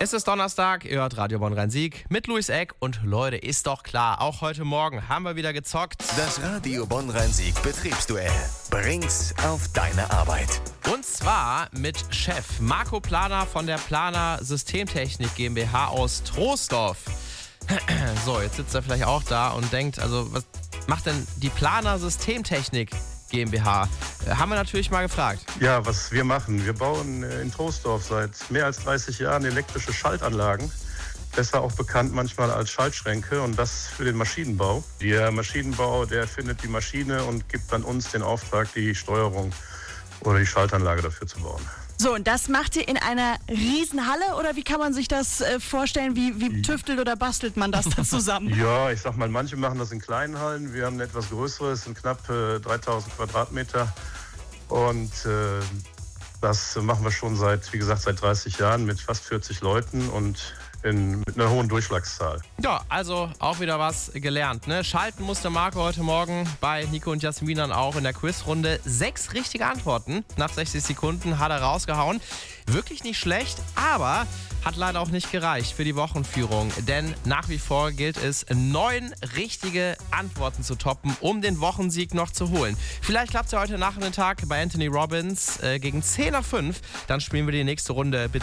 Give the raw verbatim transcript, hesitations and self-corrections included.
Es ist Donnerstag, ihr hört Radio Bonn-Rhein-Sieg mit Luis Eck und Leute, ist doch klar, auch heute Morgen haben wir wieder gezockt. Das Radio Bonn-Rhein-Sieg Betriebsduell bringt's auf deine Arbeit. Und zwar mit Chef Marco Planer von der Planer Systemtechnik GmbH aus Troisdorf. So, jetzt sitzt er vielleicht auch da und denkt, also was macht denn die Planer Systemtechnik GmbH? Äh, haben wir natürlich mal gefragt. Ja, was wir machen, wir bauen in Troisdorf seit mehr als dreißig Jahren elektrische Schaltanlagen. Besser auch bekannt manchmal als Schaltschränke, und das für den Maschinenbau. Der Maschinenbau, der findet die Maschine und gibt dann uns den Auftrag, die Steuerung oder die Schaltanlage dafür zu bauen. So, und das macht ihr in einer Riesenhalle, oder wie kann man sich das äh, vorstellen? Wie, wie tüftelt oder bastelt man das da zusammen? Ja, ich sag mal, manche machen das in kleinen Hallen. Wir haben eine etwas größere, es sind knapp äh, dreitausend Quadratmeter. Und äh, das machen wir schon seit, wie gesagt, seit dreißig Jahren mit fast vierzig Leuten und in, mit einer hohen Durchschlagszahl. Ja, also auch wieder was gelernt, ne? Schalten musste Marco heute Morgen bei Nico und Jasmin dann auch in der Quizrunde. Sechs richtige Antworten nach sechzig Sekunden hat er rausgehauen. Wirklich nicht schlecht, aber hat leider auch nicht gereicht für die Wochenführung. Denn nach wie vor gilt es, neun richtige Antworten zu toppen, um den Wochensieg noch zu holen. Vielleicht klappt es ja heute Nachmittag bei Anthony Robbins äh, gegen zehn nach fünf. Dann spielen wir die nächste Runde.